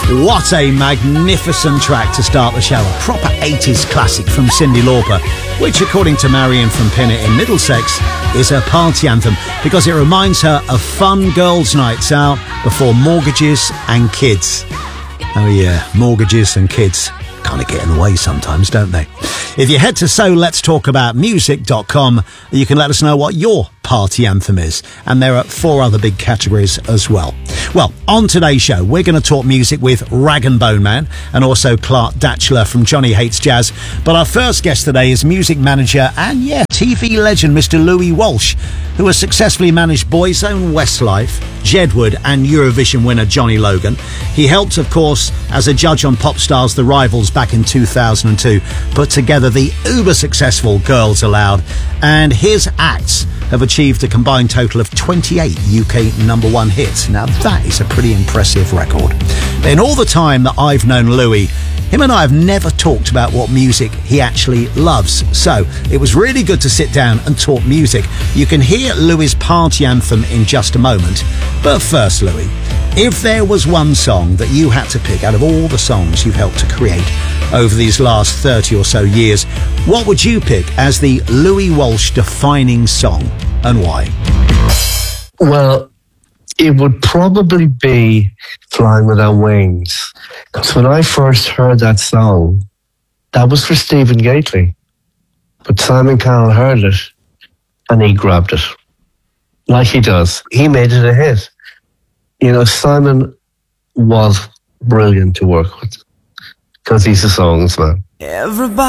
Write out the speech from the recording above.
What a magnificent track to start the show. A proper 80s classic from Cyndi Lauper, which, according to Marion from Pinner in Middlesex, is her party anthem because it reminds her of fun girls' nights out before mortgages and kids. Oh yeah, mortgages and kids kind of get in the way sometimes, don't they? If you head to soletstalkaboutmusic.com, you can let us know what your party anthem is. And there are 4 other big categories as well. Well, on today's show, we're going to talk music with Rag and Bone Man and also Clark Datchler from Johnny Hates Jazz. But our first guest today is music manager and, TV legend Mr. Louis Walsh, who has successfully managed Boyzone, Westlife, Jedward and Eurovision winner Johnny Logan. He helped, of course, as a judge on Popstars The Rivals back in 2002, put together the uber-successful Girls Aloud, and his acts have achieved a combined total of 28 UK #1 hits. Now that is a pretty impressive record. In all the time that I've known Louis, him and I have never talked about what music he actually loves. So it was really good to sit down and talk music. You can hear Louis' party anthem in just a moment. But first, Louis, if there was one song that you had to pick out of all the songs you've helped to create over these last 30 or so years, what would you pick as the Louis Walsh defining song and why? Well, it would probably be Flying Without Wings. Because when I first heard that song, that was for Stephen Gately. But Simon Cowell heard it and he grabbed it. Like he does. He made it a hit. You know, Simon was brilliant to work with because he's a songs man. Everybody